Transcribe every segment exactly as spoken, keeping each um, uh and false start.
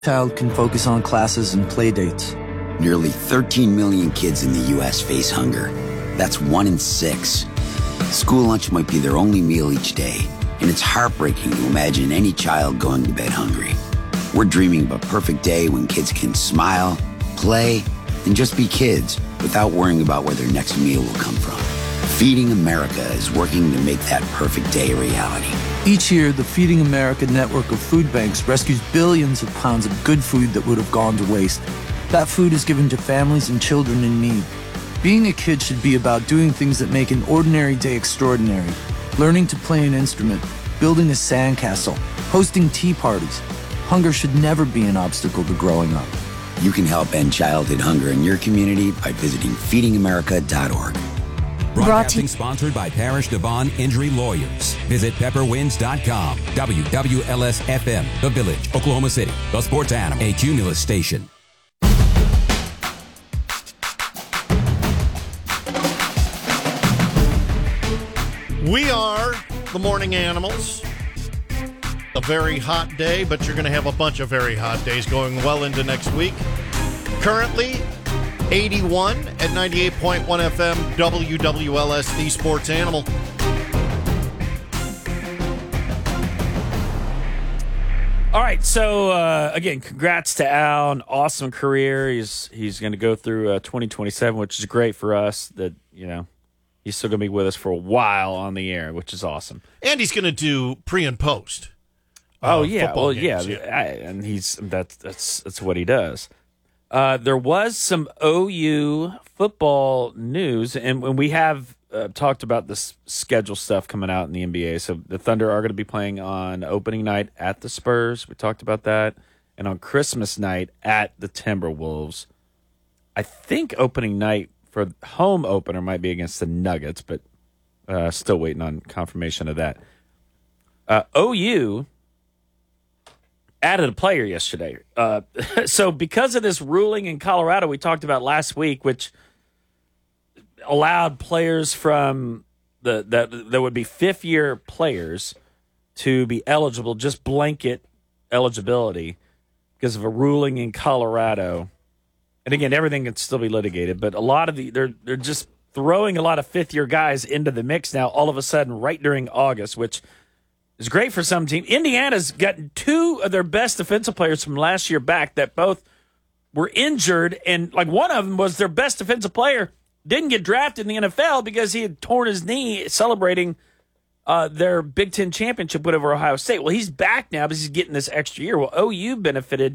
child can focus on classes and play dates. Nearly thirteen million kids in the U S face hunger. That's one in six. School lunch might be their only meal each day, and it's heartbreaking to imagine any child going to bed hungry. We're dreaming of a perfect day when kids can smile, play, and just be kids without worrying about where their next meal will come from. Feeding America is working to make that perfect day a reality. Each year, the Feeding America network of food banks rescues billions of pounds of good food that would have gone to waste. That food is given to families and children in need. Being a kid should be about doing things that make an ordinary day extraordinary. Learning to play an instrument, building a sandcastle, hosting tea parties. Hunger should never be an obstacle to growing up. You can help end childhood hunger in your community by visiting feeding america dot org. Broadcasting sponsored by Parish Devon Injury Lawyers. Visit pepper winds dot com. W W L S F M, The Village, Oklahoma City. The Sports Animal, a Cumulus station. We are the Morning Animals. A very hot day, but you're going to have a bunch of very hot days going well into next week. Currently, eighty-one at ninety-eight point one F M, W W L S, the Sports Animal. All right, so uh, again, congrats to Al, an awesome career. He's he's going to go through uh, twenty twenty-seven, which is great for us. That you know he's still going to be with us for a while on the air, which is awesome. And he's going to do pre and post. Oh uh, yeah, well games, yeah, yeah. I, and he's that's that's that's what he does. Uh, there was some O U football news, and when we have uh, talked about this schedule stuff coming out in the N B A. So the Thunder are going to be playing on opening night at the Spurs. We talked about that, and on Christmas night at the Timberwolves. I think opening night for home opener might be against the Nuggets, but uh, still waiting on confirmation of that. Uh, O U added a player yesterday. Uh, so because of this ruling in Colorado we talked about last week, which allowed players from the that there would be fifth year players to be eligible, just blanket eligibility because of a ruling in Colorado. And again, everything can still be litigated, but a lot of the they're they're just throwing a lot of fifth year guys into the mix now all of a sudden right during August, which is great for some team. Indiana's gotten two of their best defensive players from last year back that both were injured, and like one of them was their best defensive player, didn't get drafted in the N F L because he had torn his knee celebrating uh, their Big Ten championship win over Ohio State. Well, he's back now because he's getting this extra year. Well, O U benefited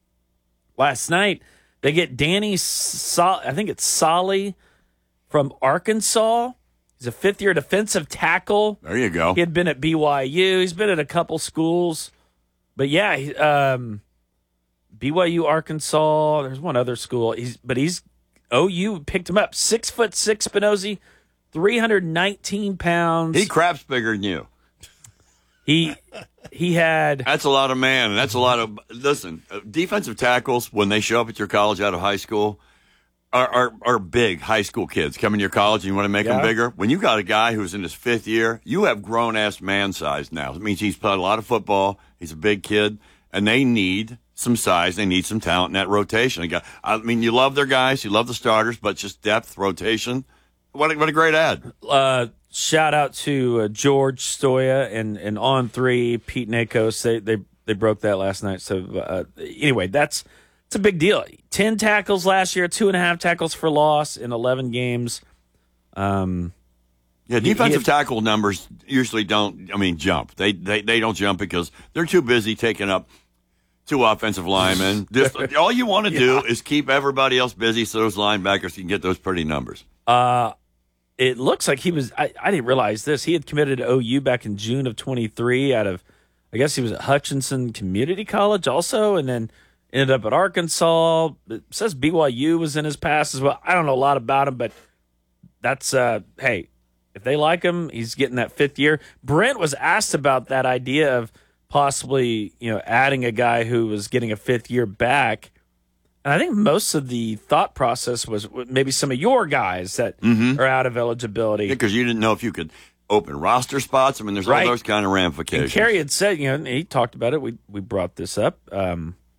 last night. They get Danny, Sol- I think it's Solly from Arkansas. He's a fifth-year defensive tackle. There you go. He had been at B Y U. He's been at a couple schools. But, yeah, he, um, B Y U, Arkansas. There's one other school. He's But he's O U picked him up. Six foot six, Spinozzi, three hundred nineteen pounds. He craps bigger than you. He he had... That's a lot of man. That's a lot of... Listen, defensive tackles, when they show up at your college out of high school, are are, are big high school kids coming to your college and you want to make Yeah. them bigger. When you got a guy who's in his fifth year, you have grown-ass man size now. It means he's played a lot of football. He's a big kid, and they need some size. They need some talent in that rotation. They got, I mean, you love their guys. You love the starters, but just depth, rotation. What a, what a great ad. Uh, shout out to uh, George Stoya and, and On three, Pete Nakos. They, they, they broke that last night. So, uh, anyway, that's... It's a big deal. Ten tackles last year, two and a half tackles for loss in eleven games. Um, yeah, defensive he, he, tackle numbers usually don't, I mean, jump. They, they they don't jump because they're too busy taking up two offensive linemen. Just, all you want to do yeah. is keep everybody else busy so those linebackers can get those pretty numbers. Uh, it looks like he was, I, I didn't realize this. He had committed to O U back in June of twenty-three out of, I guess he was at Hutchinson Community College also, and then ended up at Arkansas. It says B Y U was in his past as well. I don't know a lot about him, but that's, uh, hey, if they like him, he's getting that fifth year. Brent was asked about that idea of possibly, you know, adding a guy who was getting a fifth year back. And I think most of the thought process was maybe some of your guys that mm-hmm. are out of eligibility. Because you didn't know if you could open roster spots. I mean, there's right. all those kind of ramifications. And Kerry had said, you know, he talked about it. We we brought this up. Um,